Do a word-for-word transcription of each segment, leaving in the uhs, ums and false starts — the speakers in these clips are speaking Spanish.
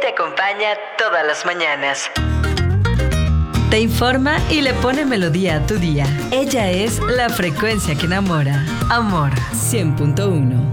te acompaña todas las mañanas. Te informa y le pone melodía a tu día. Ella es la frecuencia que enamora. Amor cien punto uno.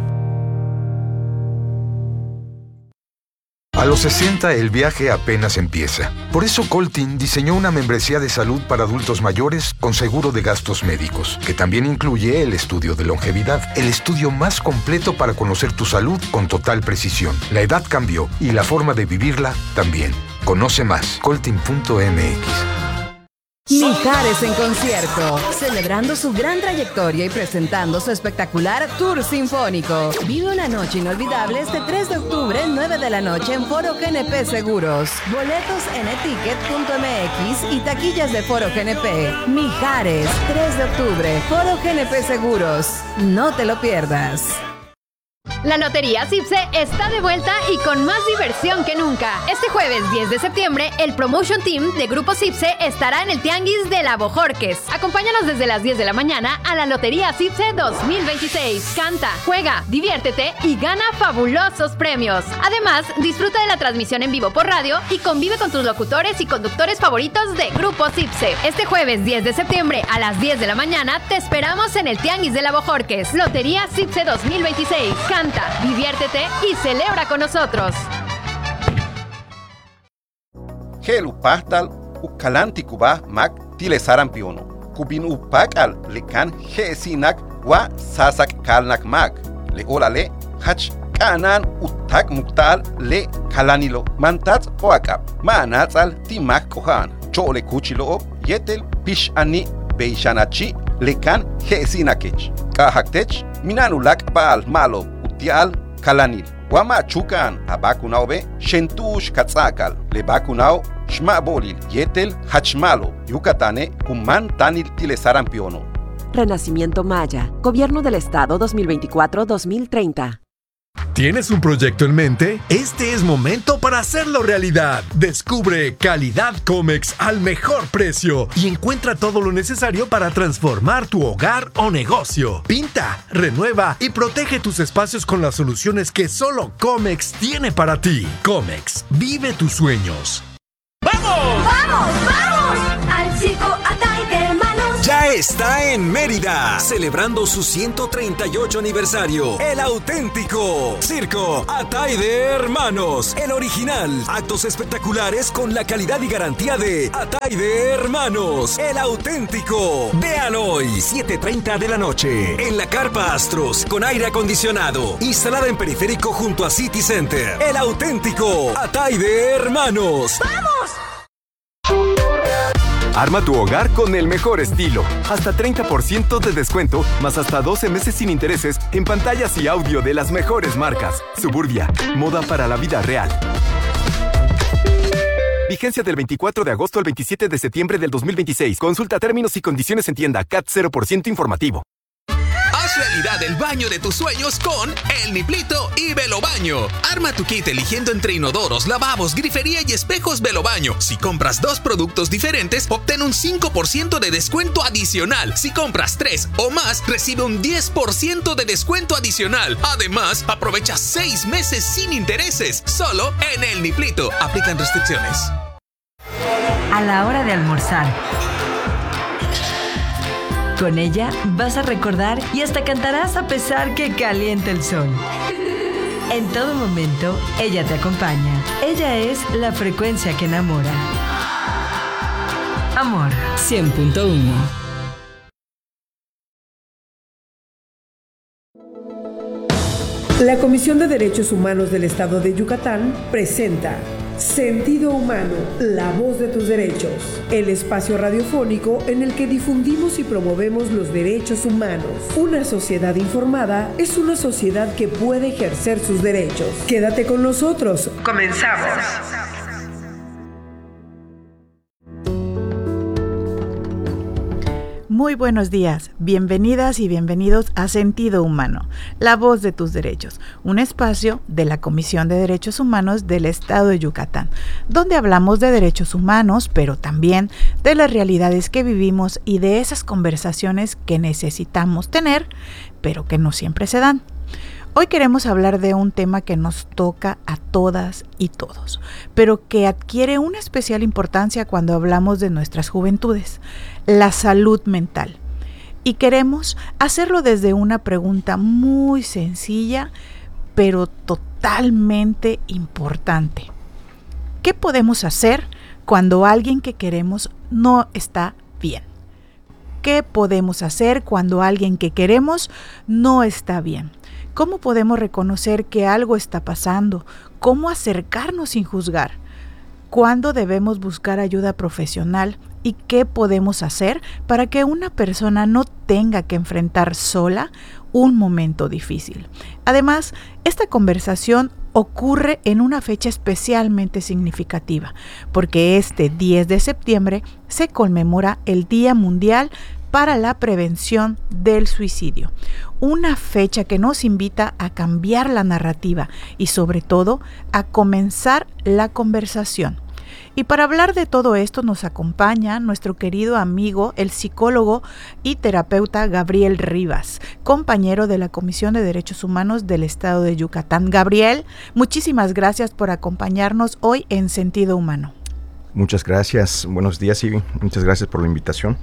A los sesenta el viaje apenas empieza. Por eso Coltin diseñó una membresía de salud para adultos mayores con seguro de gastos médicos, que también incluye el estudio de longevidad, el estudio más completo para conocer tu salud con total precisión. La edad cambió y la forma de vivirla también. Conoce más, coltin punto m x. Mijares en concierto, celebrando su gran trayectoria y presentando su espectacular tour sinfónico. Vive una noche inolvidable este tres de octubre, nueve de la noche en Foro G N P Seguros. Boletos en eticket punto m x y taquillas de Foro G N P. Mijares, tres de octubre, Foro G N P Seguros. No te lo pierdas. La Lotería Cipse está de vuelta y con más diversión que nunca. Este jueves diez de septiembre, el Promotion Team de Grupo Cipse estará en el Tianguis de la Bojorques. Acompáñanos desde las diez de la mañana a la Lotería Cipse dos mil veintiséis. Canta, juega, diviértete y gana fabulosos premios. Además, disfruta de la transmisión en vivo por radio y convive con tus locutores y conductores favoritos de Grupo Cipse. Este jueves diez de septiembre a las diez de la mañana te esperamos en el Tianguis de la Bojorques. Lotería Cipse dos mil veintiséis. Canta, diviértete y celebra con nosotros. Helu pastal ukalanti kuba mak tile sarampiono. Kubin upakal lekan hesinak wa sasak kalnak mak. Le olale hach kanan utak muktal le kalanilo. Mantats oakap. Manatzal timak kohan. Chole kuchilo yetel pish ani beishanachi lekan hesinakech. Kahaktech minanulak baal malo. Tial kalanil. Wama chukan abakunao be shentush katzakal. Le bakunao shmabolil yetel hachmalo. Yucatane kuman tanil tile sarampiono. Renacimiento Maya. Gobierno del Estado dos mil veinticuatro a dos mil treinta. ¿Tienes un proyecto en mente? Este es momento para hacerlo realidad. Descubre Calidad Comex al mejor precio y encuentra todo lo necesario para transformar tu hogar o negocio. Pinta, renueva y protege tus espacios con las soluciones que solo Comex tiene para ti. Comex, vive tus sueños. ¡Vamos! ¡Vamos, vamos! Al circo Atay de Hermanos. Ya está en Mérida, celebrando su ciento treinta y ocho aniversario. El auténtico Circo Atay de Hermanos. El original. Actos espectaculares con la calidad y garantía de Atay de Hermanos. El auténtico. Vean hoy, siete treinta de la noche, en la Carpa Astros, con aire acondicionado, instalada en periférico junto a City Center. El auténtico Atay de Hermanos. ¡Vamos! Arma tu hogar con el mejor estilo. Hasta treinta por ciento de descuento, más hasta doce meses sin intereses en pantallas y audio de las mejores marcas. Suburbia, moda para la vida real. Vigencia del veinticuatro de agosto al veintisiete de septiembre del dos mil veintiséis. Consulta términos y condiciones en tienda. C A T cero por ciento informativo. Haz realidad el baño de tus sueños con El Niplito y Velobaño. Arma tu kit eligiendo entre inodoros, lavabos, grifería y espejos Velobaño. Si compras dos productos diferentes, obtén un cinco por ciento de descuento adicional. Si compras tres o más, recibe un diez por ciento de descuento adicional. Además, aprovecha seis meses sin intereses. Solo en El Niplito. Aplican restricciones. A la hora de almorzar. Con ella vas a recordar y hasta cantarás a pesar que caliente el sol. En todo momento, ella te acompaña. Ella es la frecuencia que enamora. Amor cien punto uno. La Comisión de Derechos Humanos del Estado de Yucatán presenta Sentido Humano, la voz de tus derechos, el espacio radiofónico en el que difundimos y promovemos los derechos humanos. Una sociedad informada es una sociedad que puede ejercer sus derechos. Quédate con nosotros. Comenzamos. Muy buenos días, bienvenidas y bienvenidos a Sentido Humano, la voz de tus derechos, un espacio de la Comisión de Derechos Humanos del Estado de Yucatán, donde hablamos de derechos humanos, pero también de las realidades que vivimos y de esas conversaciones que necesitamos tener, pero que no siempre se dan. Hoy queremos hablar de un tema que nos toca a todas y todos, pero que adquiere una especial importancia cuando hablamos de nuestras juventudes, la salud mental. Y queremos hacerlo desde una pregunta muy sencilla, pero totalmente importante. ¿Qué podemos hacer cuando alguien que queremos no está bien? ¿Qué podemos hacer cuando alguien que queremos no está bien? ¿Cómo podemos reconocer que algo está pasando? ¿Cómo acercarnos sin juzgar? ¿Cuándo debemos buscar ayuda profesional? ¿Y qué podemos hacer para que una persona no tenga que enfrentar sola un momento difícil? Además, esta conversación ocurre en una fecha especialmente significativa, porque este diez de septiembre se conmemora el Día Mundial para la Prevención del Suicidio, una fecha que nos invita a cambiar la narrativa y sobre todo a comenzar la conversación. Y para hablar de todo esto nos acompaña nuestro querido amigo, el psicólogo y terapeuta Gabriel Rivas, compañero de la Comisión de Derechos Humanos del Estado de Yucatán. Gabriel, muchísimas gracias por acompañarnos hoy en Sentido Humano. Muchas gracias, buenos días y muchas gracias por la invitación.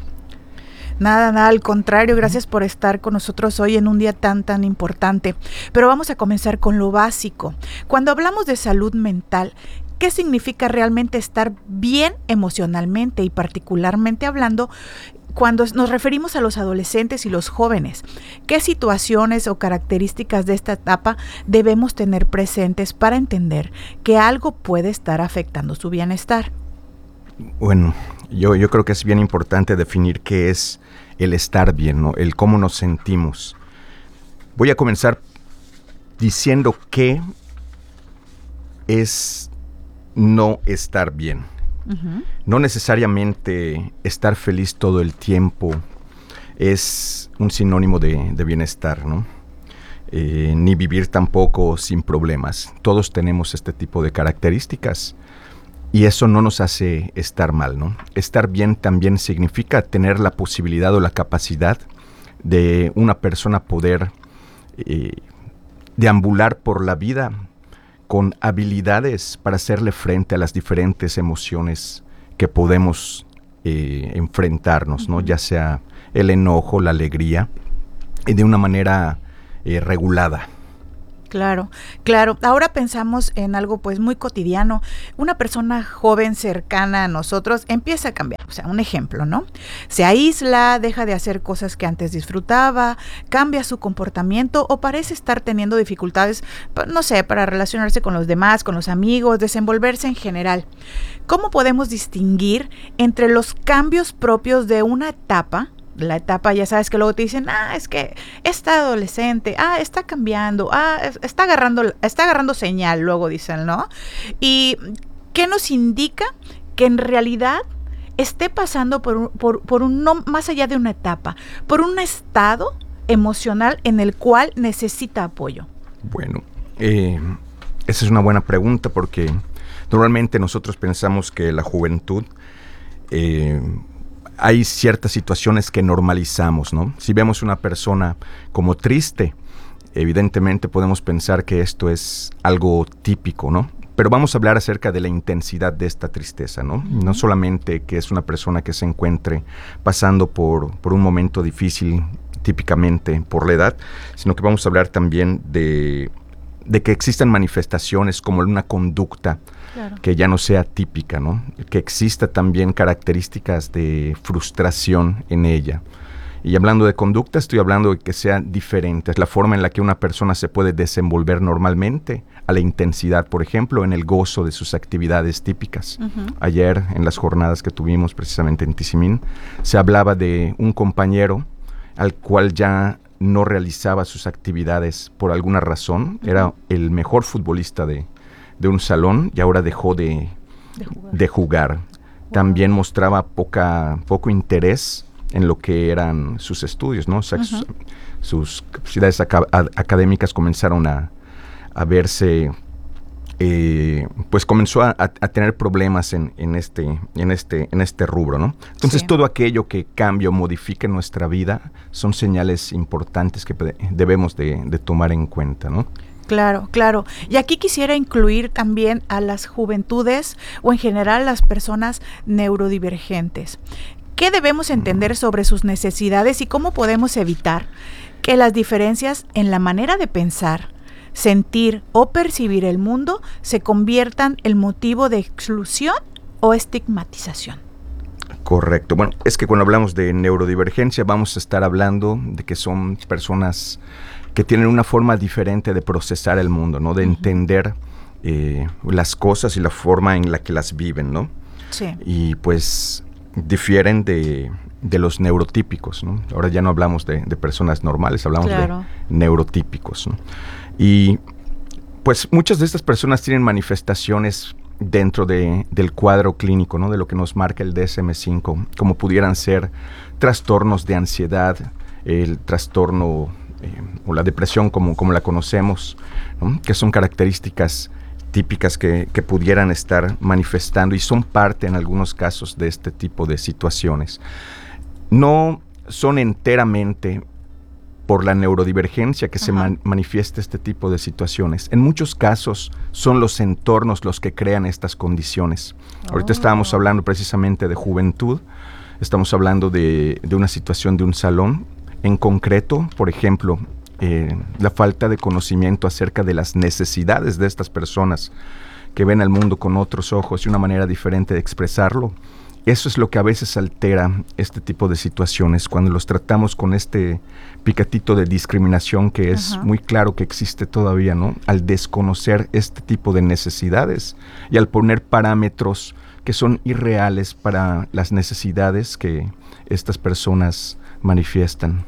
Nada, nada, al contrario, gracias por estar con nosotros hoy en un día tan, tan importante. Pero vamos a comenzar con lo básico. Cuando hablamos de salud mental, ¿qué significa realmente estar bien emocionalmente y particularmente hablando cuando nos referimos a los adolescentes y los jóvenes? ¿Qué situaciones o características de esta etapa debemos tener presentes para entender que algo puede estar afectando su bienestar? Bueno, yo, yo creo que es bien importante definir qué es el estar bien, ¿no? El cómo nos sentimos. Voy a comenzar diciendo qué es no estar bien. Uh-huh. No necesariamente estar feliz todo el tiempo es un sinónimo de, de bienestar, ¿no? Eh, ni vivir tampoco sin problemas. Todos tenemos este tipo de características y eso no nos hace estar mal, ¿no? Estar bien también significa tener la posibilidad o la capacidad de una persona poder eh, deambular por la vida con habilidades para hacerle frente a las diferentes emociones que podemos eh, enfrentarnos, ¿no? Ya sea el enojo, la alegría, y de una manera eh, regulada. Claro, claro. Ahora pensamos en algo pues muy cotidiano. Una persona joven cercana a nosotros empieza a cambiar. O sea, un ejemplo, ¿no? Se aísla, deja de hacer cosas que antes disfrutaba, cambia su comportamiento o parece estar teniendo dificultades, no sé, para relacionarse con los demás, con los amigos, desenvolverse en general. ¿Cómo podemos distinguir entre los cambios propios de una etapa? La etapa, ya sabes que luego te dicen, ah, es que está adolescente, ah, está cambiando, ah, está agarrando, está agarrando señal, luego dicen, ¿no? Y ¿qué nos indica que en realidad esté pasando por un, por, por un, no más allá de una etapa, por un estado emocional en el cual necesita apoyo? Bueno, eh, esa es una buena pregunta porque normalmente nosotros pensamos que la juventud eh, hay ciertas situaciones que normalizamos, ¿no? Si vemos una persona como triste, evidentemente podemos pensar que esto es algo típico, ¿no? Pero vamos a hablar acerca de la intensidad de esta tristeza, ¿no? Uh-huh. No solamente que es una persona que se encuentre pasando por, por un momento difícil, típicamente por la edad, sino que vamos a hablar también de, de que existan manifestaciones como una conducta, claro, que ya no sea típica, ¿no? Que exista también características de frustración en ella. Y hablando de conducta, estoy hablando de que sean diferentes. La forma en la que una persona se puede desenvolver normalmente, a la intensidad, por ejemplo, en el gozo de sus actividades típicas. Uh-huh. Ayer, en las jornadas que tuvimos precisamente en Tizimín, se hablaba de un compañero al cual ya no realizaba sus actividades por alguna razón. Uh-huh. Era el mejor futbolista de, de un salón y ahora dejó de, de jugar. De jugar. Wow. También mostraba poca, poco interés en lo que eran sus estudios, ¿no? O sea, uh-huh. sus, sus capacidades aca- académicas comenzaron a, a verse eh, pues comenzó a, a tener problemas en, en, este, en, este, en este rubro, ¿no? Entonces, sí. todo aquello que cambie o modifique nuestra vida son señales importantes que debemos de, de tomar en cuenta, ¿no? Claro, claro. Y aquí quisiera incluir también a las juventudes o en general las personas neurodivergentes. ¿Qué debemos entender sobre sus necesidades y cómo podemos evitar que las diferencias en la manera de pensar, sentir o percibir el mundo se conviertan en motivo de exclusión o estigmatización? Correcto. Bueno, es que cuando hablamos de neurodivergencia vamos a estar hablando de que son personas que tienen una forma diferente de procesar el mundo, ¿no? De uh-huh. entender eh, las cosas y la forma en la que las viven, ¿no? Sí. Y pues difieren de, de los neurotípicos, ¿no? Ahora ya no hablamos de, de personas normales, hablamos claro. de neurotípicos, ¿no? Y pues muchas de estas personas tienen manifestaciones dentro de, del cuadro clínico, ¿no? De lo que nos marca el D S M cinco, como pudieran ser trastornos de ansiedad, el trastorno eh, o la depresión como, como la conocemos, ¿no? Que son características típicas que, que pudieran estar manifestando y son parte en algunos casos de este tipo de situaciones. No son enteramente por la neurodivergencia que Ajá. se man, manifiesta este tipo de situaciones. En muchos casos son los entornos los que crean estas condiciones. Oh. Ahorita estábamos hablando precisamente de juventud, estamos hablando de, de una situación de un salón. En concreto, por ejemplo, eh, la falta de conocimiento acerca de las necesidades de estas personas que ven al mundo con otros ojos y una manera diferente de expresarlo. Eso es lo que a veces altera este tipo de situaciones cuando los tratamos con este picatito de discriminación que es Ajá. muy claro que existe todavía, ¿no? Al desconocer este tipo de necesidades y al poner parámetros que son irreales para las necesidades que estas personas manifiestan.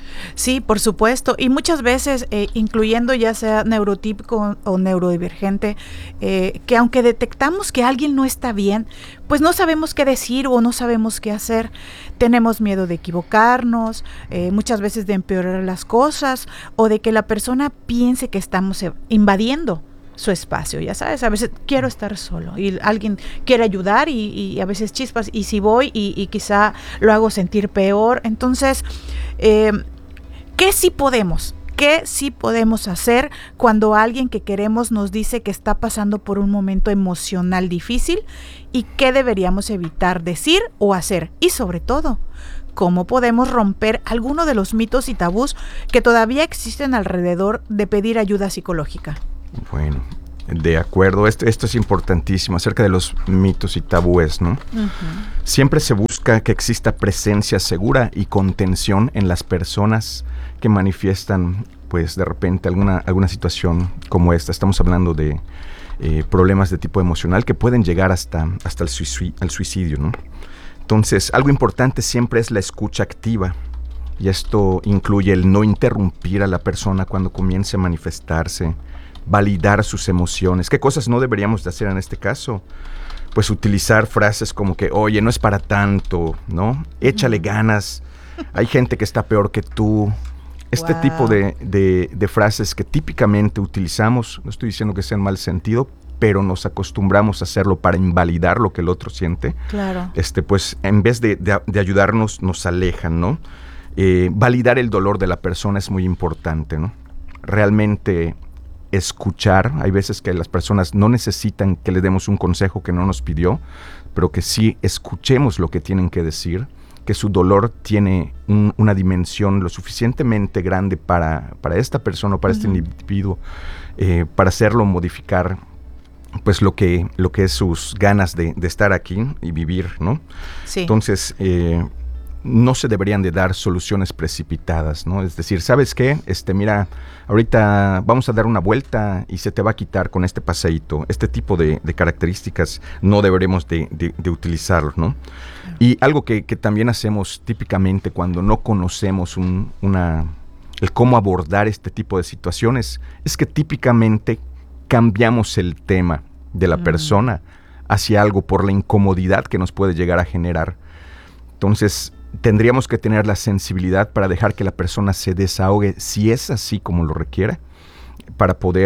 Sí, por supuesto, y muchas veces, eh, incluyendo ya sea neurotípico o neurodivergente, eh, que aunque detectamos que alguien no está bien, pues no sabemos qué decir o no sabemos qué hacer. Tenemos miedo de equivocarnos, eh, muchas veces de empeorar las cosas o de que la persona piense que estamos invadiendo su espacio, ya sabes, a veces quiero estar solo y alguien quiere ayudar y, y a veces chispas y si voy y, y quizá lo hago sentir peor. Entonces, eh, ¿qué sí podemos? ¿Qué sí podemos hacer cuando alguien que queremos nos dice que está pasando por un momento emocional difícil? ¿Y qué deberíamos evitar decir o hacer? Y sobre todo, ¿cómo podemos romper alguno de los mitos y tabús que todavía existen alrededor de pedir ayuda psicológica? Bueno, de acuerdo, esto, esto es importantísimo acerca de los mitos y tabúes, ¿no? Uh-huh. Siempre se busca que exista presencia segura y contención en las personas que manifiestan, pues, de repente alguna, alguna situación como esta. Estamos hablando de eh, problemas de tipo emocional que pueden llegar hasta, hasta el, suicidio, el suicidio, ¿no? Entonces, algo importante siempre es la escucha activa. Y esto incluye el no interrumpir a la persona cuando comience a manifestarse, validar sus emociones. ¿Qué cosas no deberíamos de hacer en este caso? Pues utilizar frases como que, oye, no es para tanto, ¿no? Échale ganas, hay gente que está peor que tú. Este wow. tipo de, de, de frases que típicamente utilizamos, no estoy diciendo que sea en mal sentido, pero nos acostumbramos a hacerlo para invalidar lo que el otro siente. Claro. Este, pues en vez de, de, de ayudarnos, nos alejan, ¿no? Eh, validar el dolor de la persona es muy importante, ¿no? Realmente escuchar, hay veces que las personas no necesitan que le demos un consejo que no nos pidió, pero que sí escuchemos lo que tienen que decir, que su dolor tiene un, una dimensión lo suficientemente grande para, para esta persona o para uh-huh. este individuo, eh, para hacerlo modificar pues lo que, lo que es sus ganas de, de estar aquí y vivir, ¿no? Sí. Entonces, eh, no se deberían de dar soluciones precipitadas, ¿no? Es decir, ¿sabes qué? Este, mira, ahorita vamos a dar una vuelta y se te va a quitar con este paseíto. Este tipo de, de características no deberemos de, de, de utilizarlo, ¿no? Y algo que, que también hacemos típicamente cuando no conocemos un, una, el cómo abordar este tipo de situaciones es que típicamente cambiamos el tema de la mm. persona hacia algo por la incomodidad que nos puede llegar a generar. Entonces, tendríamos que tener la sensibilidad para dejar que la persona se desahogue, si es así como lo requiere, para poder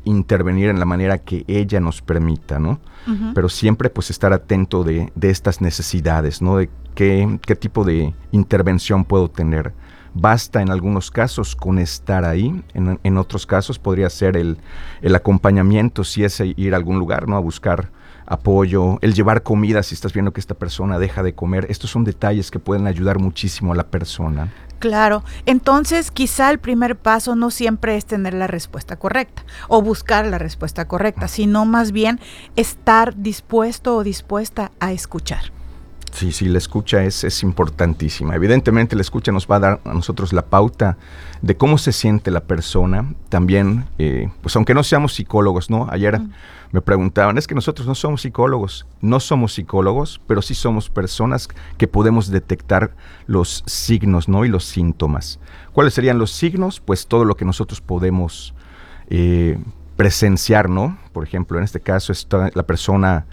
intervenir en la manera que ella nos permita, ¿no? Uh-huh. Pero siempre pues estar atento de, de estas necesidades, ¿no? De qué, qué tipo de intervención puedo tener. Basta en algunos casos con estar ahí, en, en otros casos podría ser el, el acompañamiento, si es ir a algún lugar, ¿no? A buscar apoyo, el llevar comida si estás viendo que esta persona deja de comer. Estos son detalles que pueden ayudar muchísimo a la persona. Claro, entonces quizá el primer paso no siempre es tener la respuesta correcta o buscar la respuesta correcta, sino más bien estar dispuesto o dispuesta a escuchar. Sí, sí, la escucha es, es importantísima. Evidentemente la escucha nos va a dar a nosotros la pauta de cómo se siente la persona. También, eh, pues aunque no seamos psicólogos, ¿no? Ayer mm. me preguntaban, es que nosotros no somos psicólogos. No somos psicólogos, pero sí somos personas que podemos detectar los signos, ¿no? Y los síntomas. ¿Cuáles serían los signos? Pues todo lo que nosotros podemos eh, presenciar, ¿no? Por ejemplo, en este caso está la persona...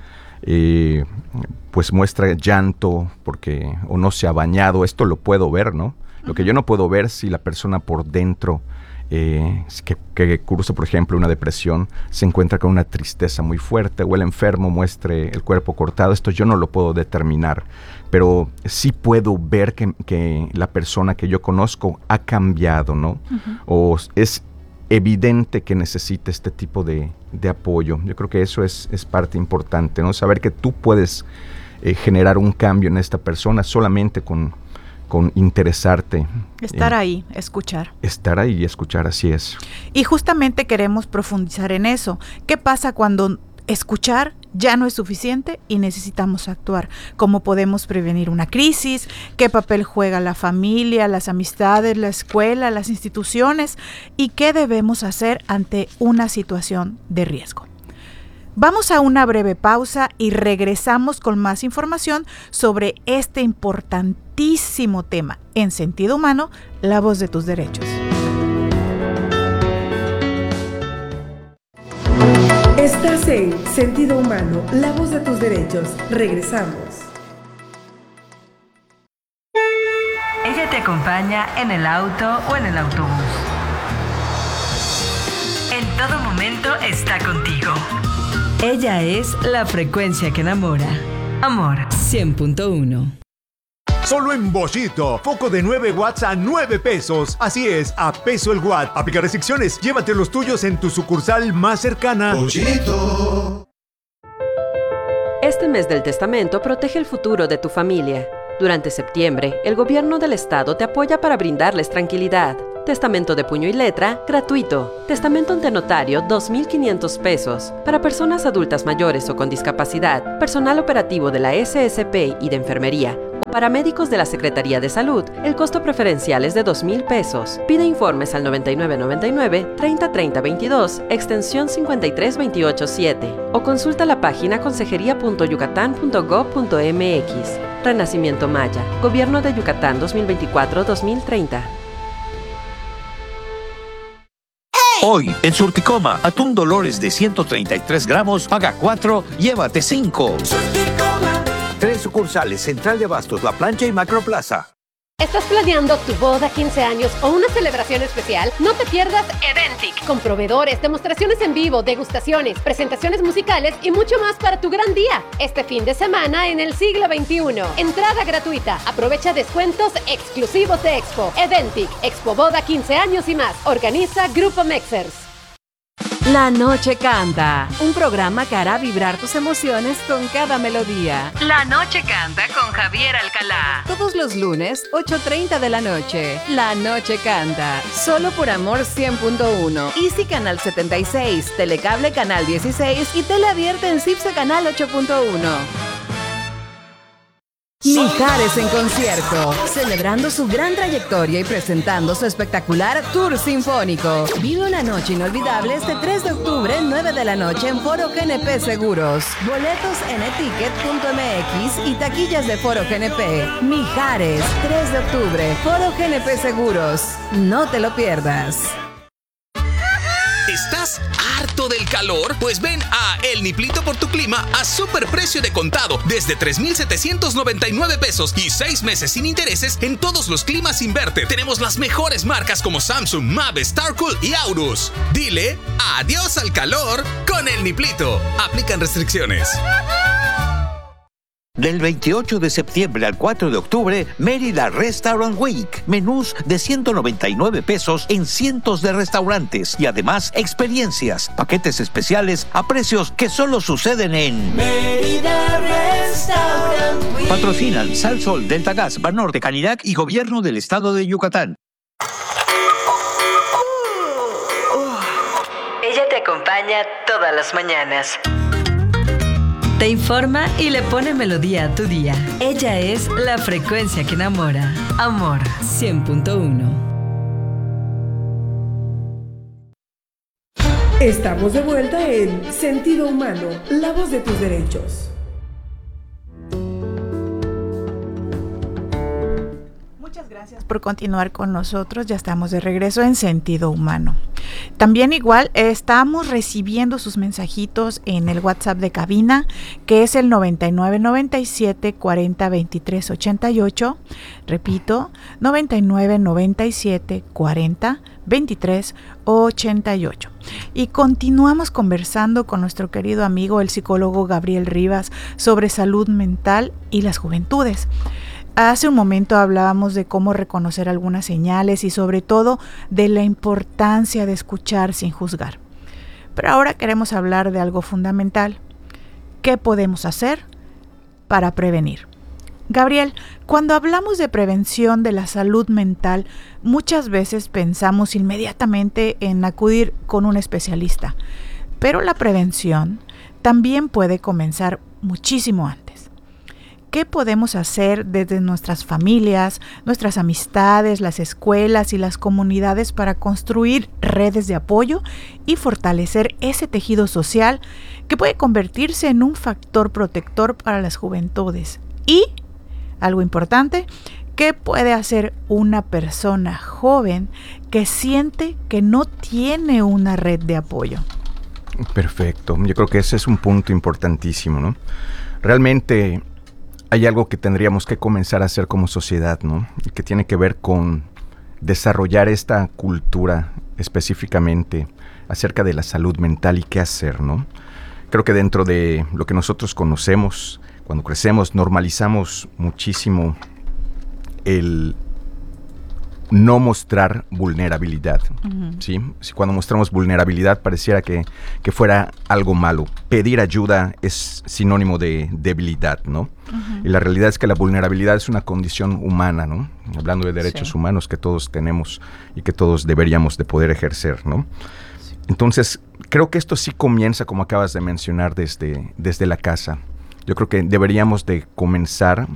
Eh, pues muestra llanto porque o no se ha bañado, esto lo puedo ver, ¿no? Lo que yo no puedo ver si la persona por dentro eh, que, que cursa, por ejemplo, una depresión, se encuentra con una tristeza muy fuerte, o el enfermo muestre el cuerpo cortado, esto yo no lo puedo determinar, pero sí puedo ver que, que la persona que yo conozco ha cambiado, ¿no? Uh-huh. O es evidente que necesita este tipo de, de apoyo. Yo creo que eso es, es parte importante, ¿no? Saber que tú puedes eh, generar un cambio en esta persona solamente con, con interesarte. Estar en, ahí, escuchar. Estar ahí y escuchar, así es. Y justamente queremos profundizar en eso. ¿Qué pasa cuando escuchar ya no es suficiente y necesitamos actuar? ¿Cómo podemos prevenir una crisis? ¿Qué papel juega la familia, las amistades, la escuela, las instituciones? ¿Y qué debemos hacer ante una situación de riesgo? Vamos a una breve pausa y regresamos con más información sobre este importantísimo tema. En Sentido Humano, la voz de tus derechos. Estás en Sentido Humano, la voz de tus derechos. Regresamos. Ella te acompaña en el auto o en el autobús. En todo momento está contigo. Ella es la frecuencia que enamora. Amor cien punto uno. Solo en Boschito, foco de nueve watts a nueve pesos. Así es, a peso el watt. Aplica restricciones. Llévate los tuyos en tu sucursal más cercana. Boschito. Este mes del testamento protege el futuro de tu familia. Durante septiembre, el gobierno del estado te apoya para brindarles tranquilidad. Testamento de puño y letra, gratuito. Testamento ante notario, dos mil quinientos pesos. Para personas adultas mayores o con discapacidad, personal operativo de la S S P y de enfermería, o paramédicos de la Secretaría de Salud, el costo preferencial es de dos mil pesos. Pide informes al noventa y nueve noventa y nueve, treinta treinta veintidós, extensión cincuenta y tres veintiocho siete. O consulta la página consejería punto yucatán punto gob punto m x. Renacimiento Maya. Gobierno de Yucatán dos mil veinticuatro a dos mil treinta. Hoy, en Surticoma, atún Dolores de ciento treinta y tres gramos, paga cuatro, llévate cinco. Surticoma. Tres sucursales, Central de Abastos, La Plancha y Macroplaza. ¿Estás planeando tu boda, quince años o una celebración especial? No te pierdas Eventic, con proveedores, demostraciones en vivo, degustaciones, presentaciones musicales y mucho más para tu gran día. Este fin de semana en el siglo veintiuno. Entrada gratuita. Aprovecha descuentos exclusivos de Expo. Eventic, Expo Boda quince años y más. Organiza Grupo Mexers. La Noche Canta, un programa que hará vibrar tus emociones con cada melodía. La Noche Canta con Javier Alcalá. Todos los lunes, ocho treinta de la noche. La Noche Canta, solo por Amor cien punto uno. Easy Canal setenta y seis, Telecable Canal dieciséis y Tele Abierta en Cipse Canal ocho punto uno. Mijares en concierto, celebrando su gran trayectoria y presentando su espectacular tour sinfónico. Vive una noche inolvidable este tres de octubre, nueve de la noche en Foro G N P Seguros. Boletos en eticket punto m x y taquillas de Foro G N P. Mijares, tres de octubre, Foro G N P Seguros. No te lo pierdas. ¿Estás harto del calor? Pues ven a El Niplito por tu clima a superprecio de contado desde tres mil setecientos noventa y nueve pesos y seis meses sin intereses en todos los climas inverter. Tenemos las mejores marcas como Samsung, Mave, Starcool y Aurus. Dile adiós al calor con El Niplito. Aplican restricciones. Del veintiocho de septiembre al cuatro de octubre, Mérida Restaurant Week. Menús de ciento noventa y nueve pesos en cientos de restaurantes. Y además, experiencias, paquetes especiales a precios que solo suceden en Mérida Restaurant Week. Patrocinan Sal Sol, Delta Gas, Banorte, Canirac y Gobierno del Estado de Yucatán. Ella te acompaña todas las mañanas. Te informa y le pone melodía a tu día. Ella es la frecuencia que enamora. Amor cien punto uno. Estamos de vuelta en Sentido Humano, la voz de tus derechos. Muchas gracias por continuar con nosotros. Ya estamos de regreso en Sentido Humano. También igual eh, estamos recibiendo sus mensajitos en el WhatsApp de cabina, que es el noventa y nueve noventa y siete cuarenta veintitrés ochenta y ocho. Repito, noventa y nueve noventa y siete cuarenta veintitrés ochenta y ocho. Y continuamos conversando con nuestro querido amigo, el psicólogo Gabriel Rivas, sobre salud mental y las juventudes. Hace un momento hablábamos de cómo reconocer algunas señales y sobre todo de la importancia de escuchar sin juzgar. Pero ahora queremos hablar de algo fundamental. ¿Qué podemos hacer para prevenir? Gabriel, cuando hablamos de prevención de la salud mental, muchas veces pensamos inmediatamente en acudir con un especialista. Pero la prevención también puede comenzar muchísimo antes. ¿Qué podemos hacer desde nuestras familias, nuestras amistades, las escuelas y las comunidades para construir redes de apoyo y fortalecer ese tejido social que puede convertirse en un factor protector para las juventudes? Y, algo importante, ¿qué puede hacer una persona joven que siente que no tiene una red de apoyo? Perfecto. Yo creo que ese es un punto importantísimo, ¿no? Realmente hay algo que tendríamos que comenzar a hacer como sociedad, ¿no? Y que tiene que ver con desarrollar esta cultura específicamente acerca de la salud mental y qué hacer, ¿no? Creo que dentro de lo que nosotros conocemos, cuando crecemos, normalizamos muchísimo el no mostrar vulnerabilidad, uh-huh. ¿sí? Si cuando mostramos vulnerabilidad pareciera que, que fuera algo malo. Pedir ayuda es sinónimo de debilidad, ¿no? Uh-huh. Y la realidad es que la vulnerabilidad es una condición humana, ¿no? Hablando de derechos sí. humanos que todos tenemos y que todos deberíamos de poder ejercer, ¿no? Sí. Entonces, creo que esto sí comienza, como acabas de mencionar, desde, desde la casa. Yo creo que deberíamos de comenzar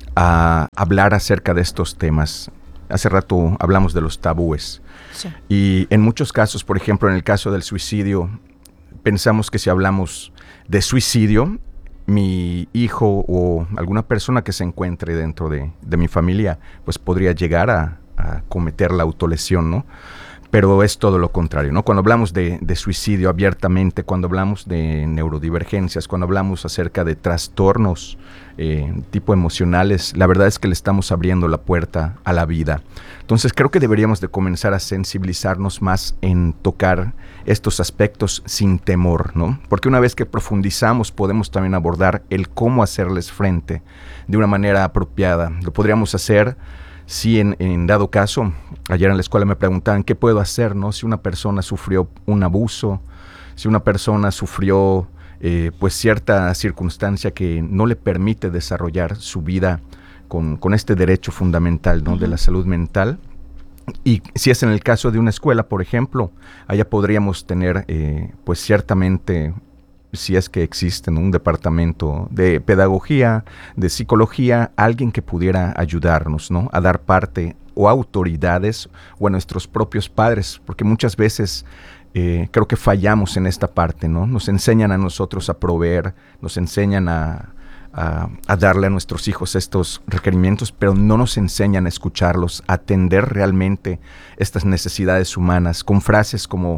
a hablar acerca de estos temas. Hace rato hablamos de los tabúes. Sí. Y en muchos casos, por ejemplo, en el caso del suicidio, pensamos que si hablamos de suicidio, mi hijo o alguna persona que se encuentre dentro de, de mi familia, pues podría llegar a, a cometer la autolesión, ¿no? Pero es todo lo contrario, ¿no? Cuando hablamos de, de suicidio abiertamente, cuando hablamos de neurodivergencias, cuando hablamos acerca de trastornos eh, tipo emocionales, la verdad es que le estamos abriendo la puerta a la vida. Entonces creo que deberíamos de comenzar a sensibilizarnos más en tocar estos aspectos sin temor, ¿no? Porque una vez que profundizamos podemos también abordar el cómo hacerles frente de una manera apropiada. Lo podríamos hacer si en, en dado caso, ayer en la escuela me preguntaban qué puedo hacer, ¿no? Si una persona sufrió un abuso, si una persona sufrió eh, pues cierta circunstancia que no le permite desarrollar su vida con, con este derecho fundamental, ¿no? Uh-huh. De la salud mental. Y si es en el caso de una escuela, por ejemplo, allá podríamos tener eh, pues ciertamente, si es que existe, ¿no? Un departamento de pedagogía, de psicología, alguien que pudiera ayudarnos, ¿no? A dar parte o a autoridades o a nuestros propios padres, porque muchas veces eh, creo que fallamos en esta parte, ¿no? Nos enseñan a nosotros a proveer, nos enseñan a, a, a darle a nuestros hijos estos requerimientos, pero no nos enseñan a escucharlos, a atender realmente estas necesidades humanas, con frases como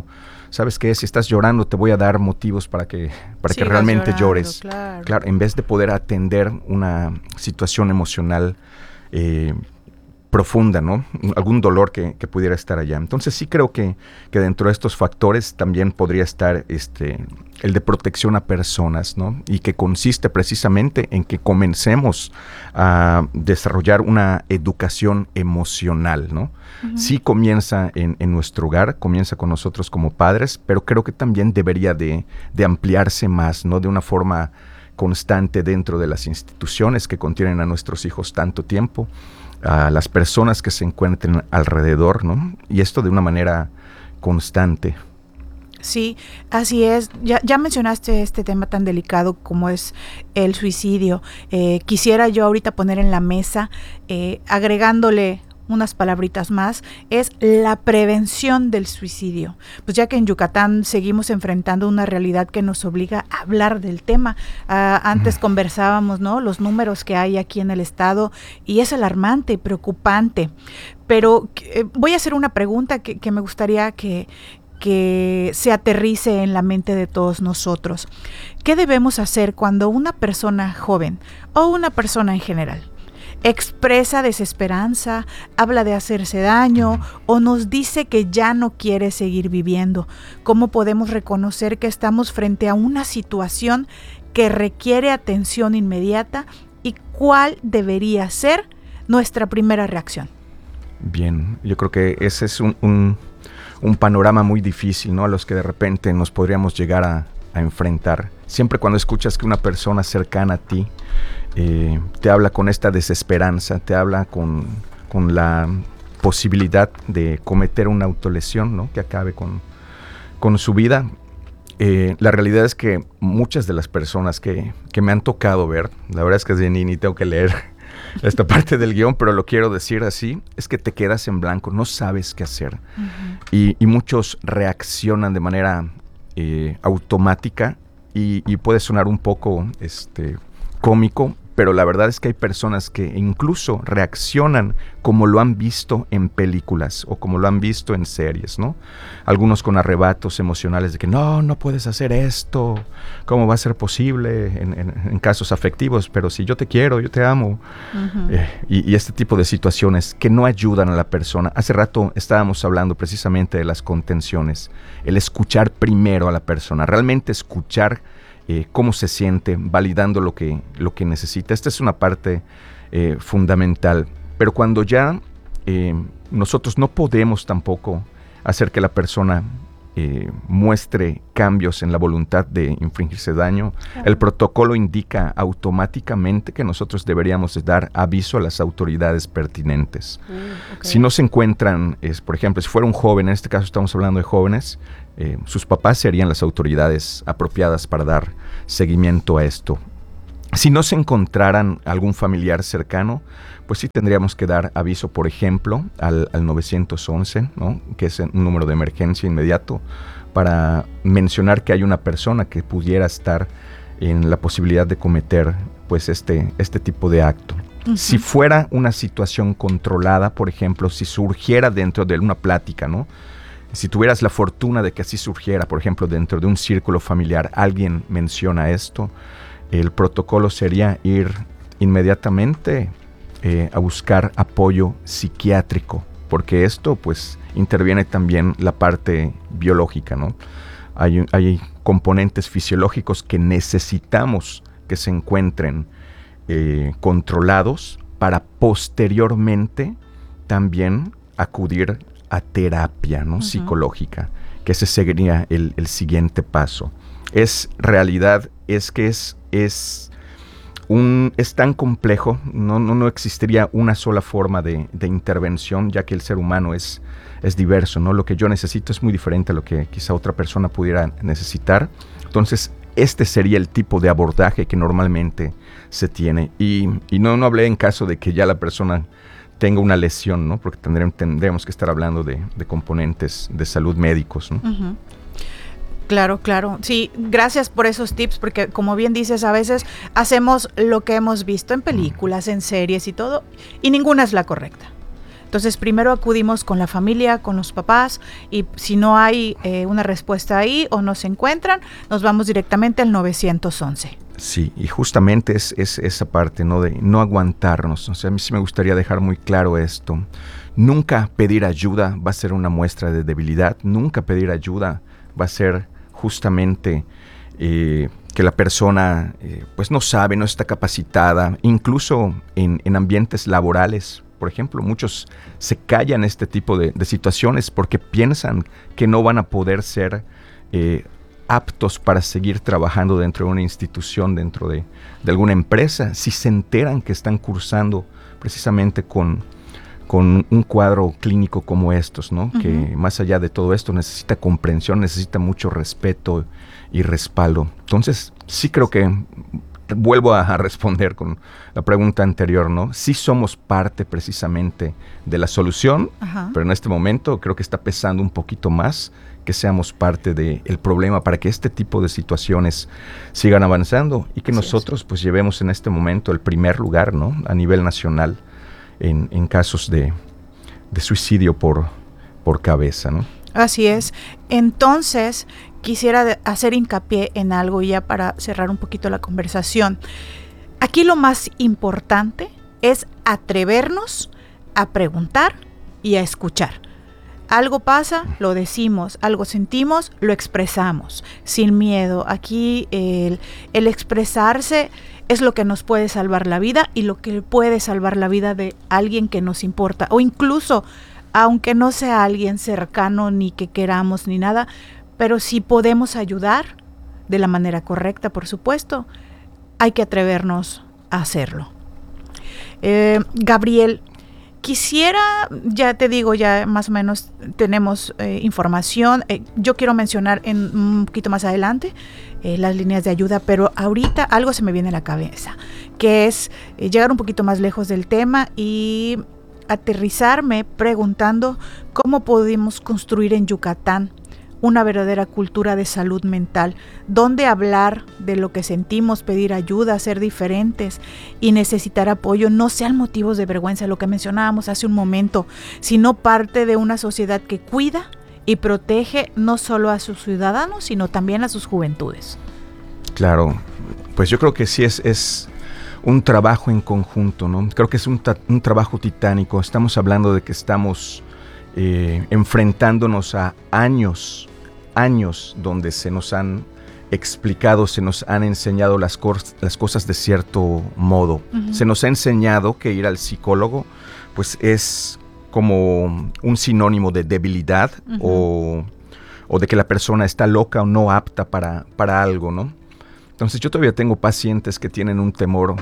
¿sabes qué? Si estás llorando te voy a dar motivos para que, para que realmente llorando, llores. Claro. Claro, en vez de poder atender una situación emocional eh, profunda, ¿no? Algún dolor que, que pudiera estar allá. Entonces sí creo que, que dentro de estos factores también podría estar este, el de protección a personas, ¿no? Y que consiste precisamente en que comencemos a desarrollar una educación emocional, ¿no? Uh-huh. Sí comienza en, en nuestro hogar, comienza con nosotros como padres, pero creo que también debería de, de ampliarse más, ¿no? De una forma constante dentro de las instituciones que contienen a nuestros hijos tanto tiempo, a las personas que se encuentren alrededor, ¿no? Y esto de una manera constante. Sí, así es. Ya, ya mencionaste este tema tan delicado como es el suicidio. Eh, quisiera yo ahorita poner en la mesa, eh, agregándole unas palabritas más, es la prevención del suicidio. Pues ya que en Yucatán seguimos enfrentando una realidad que nos obliga a hablar del tema. Uh, antes mm. conversábamos, ¿no? Los números que hay aquí en el estado y es alarmante y preocupante. Pero eh, voy a hacer una pregunta que, que me gustaría que, que se aterrice en la mente de todos nosotros. ¿Qué debemos hacer cuando una persona joven o una persona en general expresa desesperanza, habla de hacerse daño o nos dice que ya no quiere seguir viviendo? ¿Cómo podemos reconocer que estamos frente a una situación que requiere atención inmediata y cuál debería ser nuestra primera reacción? Bien, yo creo que ese es un, un, un panorama muy difícil, ¿no? A los que de repente nos podríamos llegar a, a enfrentar. Siempre cuando escuchas que una persona cercana a ti Eh, te habla con esta desesperanza, te habla con, con la posibilidad de cometer una autolesión, ¿no? Que acabe con, con su vida. Eh, la realidad es que muchas de las personas que, que me han tocado ver, la verdad es que ni, ni tengo que leer esta parte del guión, pero lo quiero decir así, es que te quedas en blanco, no sabes qué hacer. Uh-huh. Y, y muchos reaccionan de manera eh, automática y, y puede sonar un poco este, cómico, pero la verdad es que hay personas que incluso reaccionan como lo han visto en películas o como lo han visto en series, ¿no? Algunos con arrebatos emocionales de que no, no puedes hacer esto, ¿cómo va a ser posible en, en, en casos afectivos? Pero si yo te quiero, yo te amo. Uh-huh. Eh, y, y este tipo de situaciones que no ayudan a la persona. Hace rato estábamos hablando precisamente de las contenciones, el escuchar primero a la persona, realmente escuchar Eh, cómo se siente, validando lo que, lo que necesita. Esta es una parte eh, fundamental. Pero cuando ya eh, nosotros no podemos tampoco hacer que la persona eh, muestre cambios en la voluntad de infringirse daño, claro. El protocolo indica automáticamente que nosotros deberíamos dar aviso a las autoridades pertinentes. Mm, okay. Si no se encuentran, es, por ejemplo, si fuera un joven, en este caso estamos hablando de jóvenes, Eh, sus papás serían las autoridades apropiadas para dar seguimiento a esto. Si no se encontraran algún familiar cercano, pues sí tendríamos que dar aviso, por ejemplo, al, al nueve once, ¿no? Que es un número de emergencia inmediato, para mencionar que hay una persona que pudiera estar en la posibilidad de cometer pues este, este tipo de acto. Uh-huh. Si fuera una situación controlada, por ejemplo, si surgiera dentro de una plática, ¿no? Si tuvieras la fortuna de que así surgiera, por ejemplo, dentro de un círculo familiar, alguien menciona esto, el protocolo sería ir inmediatamente eh, a buscar apoyo psiquiátrico, porque esto pues interviene también la parte biológica, ¿no? Hay, hay componentes fisiológicos que necesitamos que se encuentren eh, controlados para posteriormente también acudir a terapia, ¿no? Uh-huh. Psicológica, que ese sería el, el siguiente paso. Es realidad, es que es, es, un, es tan complejo, no, no, no existiría una sola forma de, de intervención, ya que el ser humano es, es diverso, ¿no? Lo que yo necesito es muy diferente a lo que quizá otra persona pudiera necesitar. Entonces, este sería el tipo de abordaje que normalmente se tiene. Y, y no, no hablé en caso de que ya la persona tenga una lesión, ¿no? Porque tendremos, tendremos que estar hablando de, de componentes de salud médicos, ¿no? Uh-huh. Claro, claro. Sí, gracias por esos tips, porque como bien dices, a veces hacemos lo que hemos visto en películas, en series y todo, y ninguna es la correcta. Entonces primero acudimos con la familia, con los papás, y si no hay eh, una respuesta ahí o no se encuentran, nos vamos directamente al nueve once. Sí, y justamente es, es esa parte, ¿no? De no aguantarnos. O sea, a mí sí me gustaría dejar muy claro esto. Nunca pedir ayuda va a ser una muestra de debilidad. Nunca pedir ayuda va a ser justamente eh, que la persona eh, pues no sabe, no está capacitada. Incluso en, en ambientes laborales, por ejemplo, muchos se callan este tipo de, de situaciones porque piensan que no van a poder ser eh, aptos para seguir trabajando dentro de una institución, dentro de, de alguna empresa, si se enteran que están cursando precisamente con, con un cuadro clínico como estos, ¿no? Uh-huh. Que más allá de todo esto necesita comprensión, necesita mucho respeto y respaldo. Entonces, sí creo que vuelvo a, a responder con la pregunta anterior, ¿no? Sí somos parte precisamente de la solución, uh-huh. pero en este momento creo que está pesando un poquito más que seamos parte del problema para que este tipo de situaciones sigan avanzando y que Así nosotros es. pues llevemos en este momento el primer lugar, ¿no? A nivel nacional en, en casos de, de suicidio por, por cabeza, ¿no? Así es. Entonces, quisiera de hacer hincapié en algo ya para cerrar un poquito la conversación. Aquí lo más importante es atrevernos a preguntar y a escuchar. Algo pasa, lo decimos, algo sentimos, lo expresamos, sin miedo. Aquí el, el expresarse es lo que nos puede salvar la vida y lo que puede salvar la vida de alguien que nos importa, o incluso, aunque no sea alguien cercano ni que queramos ni nada, pero si podemos ayudar de la manera correcta, por supuesto, hay que atrevernos a hacerlo. Eh, Gabriel, quisiera, ya te digo, ya más o menos tenemos eh, información. Eh, yo quiero mencionar en un poquito más adelante eh, las líneas de ayuda, pero ahorita algo se me viene a la cabeza, que es eh, llegar un poquito más lejos del tema y aterrizarme preguntando cómo podemos construir en Yucatán una verdadera cultura de salud mental, donde hablar de lo que sentimos, pedir ayuda, ser diferentes y necesitar apoyo no sean motivos de vergüenza, lo que mencionábamos hace un momento, sino parte de una sociedad que cuida y protege no solo a sus ciudadanos, sino también a sus juventudes. Claro, pues yo creo que sí es, es un trabajo en conjunto, ¿no? Creo que es un, ta- un trabajo titánico. Estamos hablando de que estamos eh, enfrentándonos a años, años donde se nos han explicado, se nos han enseñado las, cor- las cosas de cierto modo. Uh-huh. Se nos ha enseñado que ir al psicólogo pues es como un sinónimo de debilidad, uh-huh. o, o de que la persona está loca o no apta para, para algo, ¿no? Entonces yo todavía tengo pacientes que tienen un temor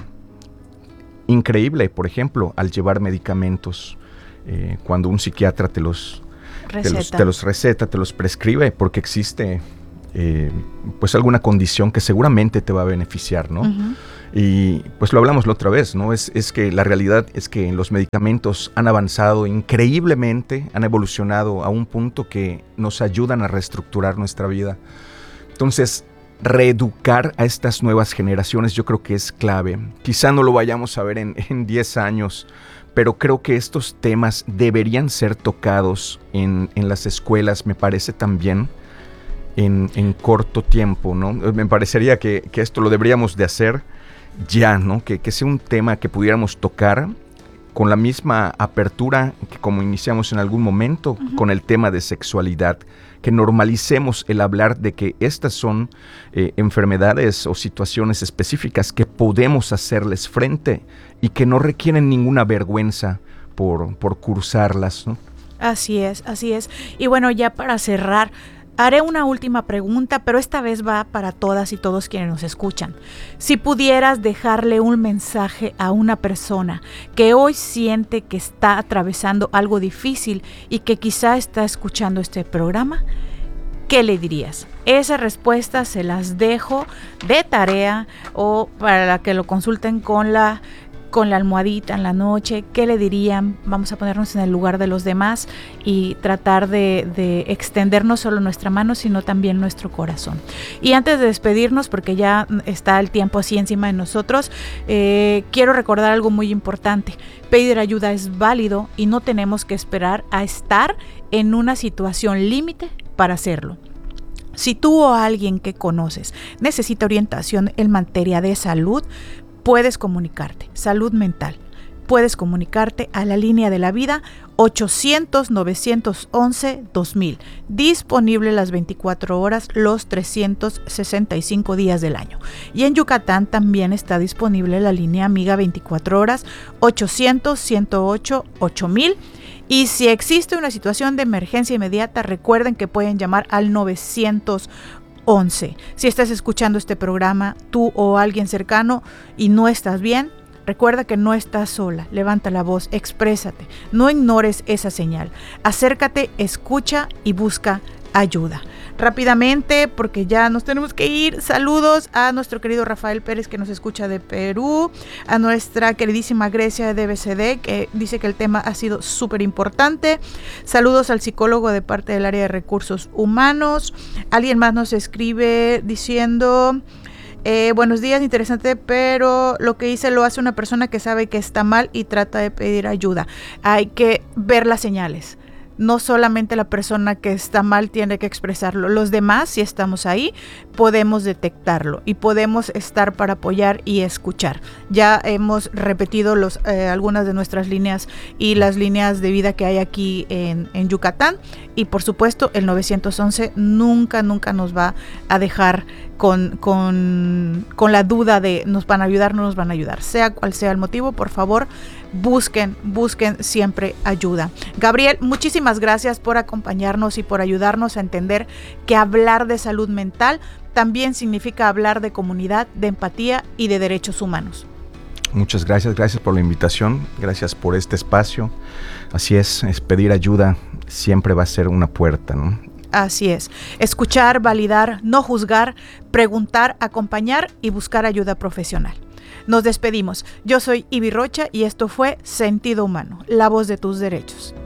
increíble, por ejemplo, al llevar medicamentos, eh, cuando un psiquiatra te los, te los, te los receta, te los prescribe, porque existe eh, pues alguna condición que seguramente te va a beneficiar, ¿no? Uh-huh. Y pues lo hablamos la otra vez, ¿no? Es, es que la realidad es que los medicamentos han avanzado increíblemente, han evolucionado a un punto que nos ayudan a reestructurar nuestra vida. Entonces, reeducar a estas nuevas generaciones yo creo que es clave. Quizá no lo vayamos a ver en, en diez años, pero creo que estos temas deberían ser tocados en, en las escuelas, me parece también, en, en corto tiempo, ¿no? Me parecería que, que esto lo deberíamos de hacer ya, ¿no? Que, que sea un tema que pudiéramos tocar con la misma apertura que como iniciamos en algún momento, uh-huh. con el tema de sexualidad, que normalicemos el hablar de que estas son eh, enfermedades o situaciones específicas que podemos hacerles frente y que no requieren ninguna vergüenza por, por cursarlas, ¿no? Así es, así es. Y bueno, ya para cerrar, haré una última pregunta, pero esta vez va para todas y todos quienes nos escuchan. Si pudieras dejarle un mensaje a una persona que hoy siente que está atravesando algo difícil y que quizá está escuchando este programa, ¿qué le dirías? Esas respuestas se las dejo de tarea o para que lo consulten con la con la almohadita en la noche, ¿qué le dirían? Vamos a ponernos en el lugar de los demás y tratar de, de extender no solo nuestra mano, sino también nuestro corazón. Y antes de despedirnos, porque ya está el tiempo así encima de nosotros, eh, quiero recordar algo muy importante. Pedir ayuda es válido y no tenemos que esperar a estar en una situación límite para hacerlo. Si tú o alguien que conoces necesita orientación en materia de salud, puedes comunicarte. Salud mental. Puedes comunicarte a la línea de la vida ochocientos, novecientos once, dos mil. Disponible las veinticuatro horas, los trescientos sesenta y cinco días del año. Y en Yucatán también está disponible la línea amiga veinticuatro horas, ochocientos, ciento ocho, ocho mil. Y si existe una situación de emergencia inmediata, recuerden que pueden llamar al novecientos once. Si estás escuchando este programa, tú o alguien cercano, y no estás bien, recuerda que no estás sola. Levanta la voz, exprésate, no ignores esa señal. Acércate, escucha y busca ayuda. Rápidamente, porque ya nos tenemos que ir, saludos a nuestro querido Rafael Pérez, que nos escucha de Perú, a nuestra queridísima Grecia de B C D, que dice que el tema ha sido súper importante. Saludos al psicólogo de parte del área de recursos humanos. Alguien más nos escribe diciendo: Eh, buenos días, interesante, pero lo que hice lo hace una persona que sabe que está mal y trata de pedir ayuda. Hay que ver las señales. No solamente la persona que está mal tiene que expresarlo. Los demás, si estamos ahí, podemos detectarlo y podemos estar para apoyar y escuchar. Ya hemos repetido los, eh, algunas de nuestras líneas y las líneas de vida que hay aquí en, en Yucatán. Y por supuesto, el novecientos once nunca, nunca nos va a dejar con, con, con la duda de nos van a ayudar, no nos van a ayudar. Sea cual sea el motivo, por favor, busquen, busquen siempre ayuda. Gabriel, muchísimas gracias por acompañarnos y por ayudarnos a entender que hablar de salud mental también significa hablar de comunidad, de empatía y de derechos humanos. Muchas gracias, gracias por la invitación, gracias por este espacio. Así es, es pedir ayuda siempre va a ser una puerta, ¿no? Así es, escuchar, validar, no juzgar, preguntar, acompañar y buscar ayuda profesional. Nos despedimos. Yo soy Ibi Rocha y esto fue Sentido Humano, la voz de tus derechos.